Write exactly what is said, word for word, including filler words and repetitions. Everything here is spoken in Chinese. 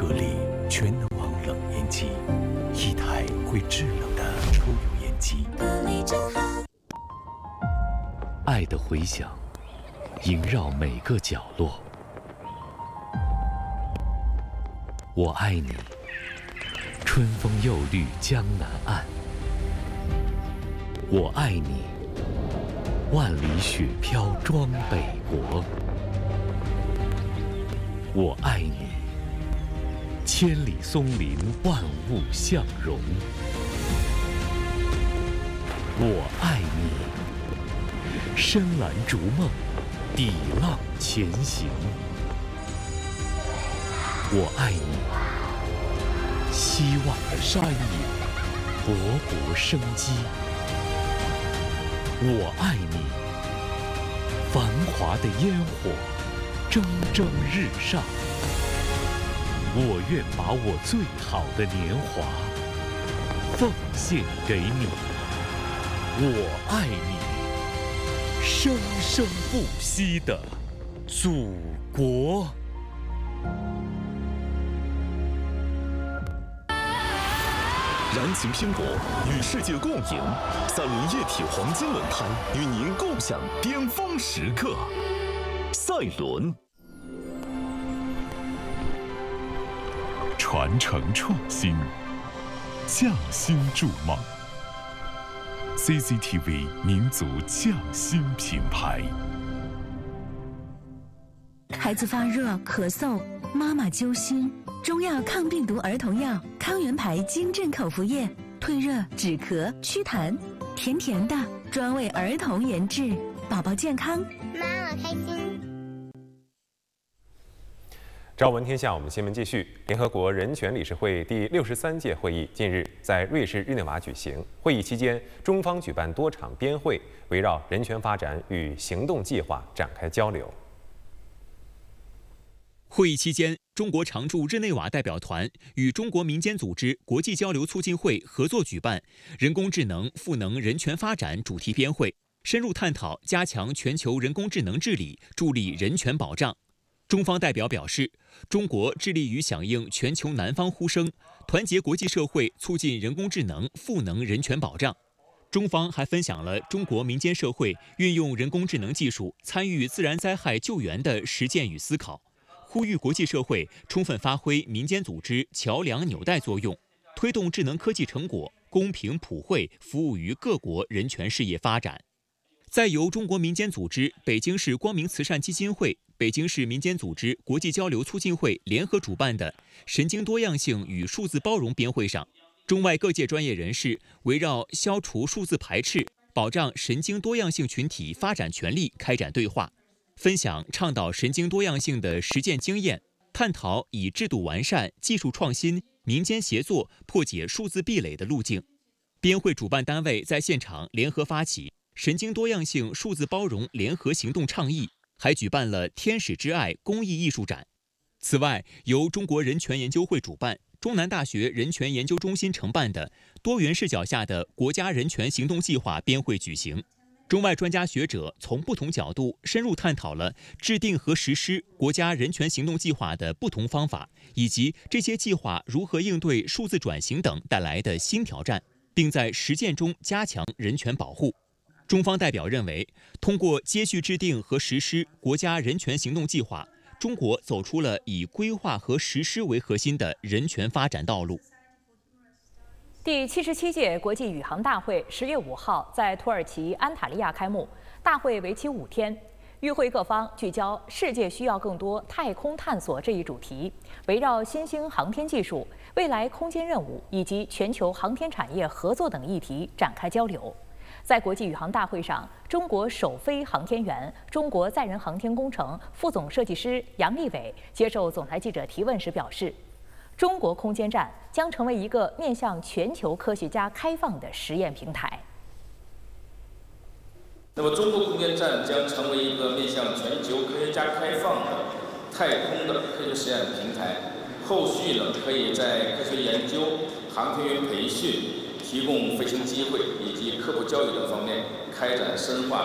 颗粒全能王冷烟机，一台会制冷的抽油烟机。爱的回响萦绕每个角落。我爱你，春风又绿江南岸。我爱你，万里雪飘庄北国。我爱你，千里松林万物相融。我爱你，深蓝逐梦，抵浪前行。我爱你，希望的山野，勃勃生机。我爱你，繁华的烟火，蒸蒸日上。我愿把我最好的年华奉献给你。我爱你，生生不息的祖国。 燃情拼搏，与世界共赢。三轮液体黄金轮胎，与您共享巅峰时刻。赛轮。 传承创新，匠心筑梦。C C T V 民族匠心品牌。 孩子发热、咳嗽，妈妈揪心。中药抗病毒儿童药康源牌金镇口服液，退热、止咳、祛痰，甜甜的，专为儿童研制，宝宝健康， 妈妈开心。 朝闻天下，我们新闻继续。联合国人权理事会第六十三届会议近日在瑞士日内瓦举行。会议期间，中方举办多场边会，围绕人权发展与行动计划展开交流。 会议期间，中国常驻日内瓦代表团与中国民间组织国际交流促进会合作举办人工智能赋能人权发展主题边会，深入探讨加强全球人工智能治理，助力人权保障。中方代表表示，中国致力于响应全球南方呼声，团结国际社会，促进人工智能赋能人权保障。中方还分享了中国民间社会运用人工智能技术参与自然灾害救援的实践与思考，呼吁国际社会充分发挥民间组织桥梁纽带作用，推动智能科技成果公平普惠服务于各国人权事业发展。再由中国民间组织北京市光明慈善基金会、北京市民间组织国际交流促进会联合主办的神经多样性与数字包容边会上，中外各界专业人士围绕消除数字排斥、保障神经多样性群体发展权利开展对话，分享倡导神经多样性的实践经验，探讨以制度完善、技术创新、民间协作破解数字壁垒的路径。边会主办单位在现场联合发起神经多样性数字包容联合行动倡议，还举办了天使之爱公益艺术展。此外，由中国人权研究会主办、中南大学人权研究中心承办的多元视角下的国家人权行动计划边会举行。中外专家学者从不同角度深入探讨了制定和实施国家人权行动计划的不同方法，以及这些计划如何应对数字转型等带来的新挑战，并在实践中加强人权保护。中方代表认为，通过接续制定和实施国家人权行动计划，中国走出了以规划和实施为核心的人权发展道路。 第七十七届国际宇航大会十月五号在土耳其安塔利亚开幕，大会为期五天。与会各方聚焦“世界需要更多太空探索”这一主题，围绕新兴航天技术、未来空间任务以及全球航天产业合作等议题展开交流。在国际宇航大会上，中国首飞航天员、中国载人航天工程副总设计师杨利伟接受总台记者提问时表示，中国空间站将成为一个面向全球科学家开放的实验平台。 那么，中国空间站将成为一个面向全球科学家开放的太空的科学实验平台。后续呢，可以在科学研究、航天员培训、提供飞行机会以及科普教育等方面开展深化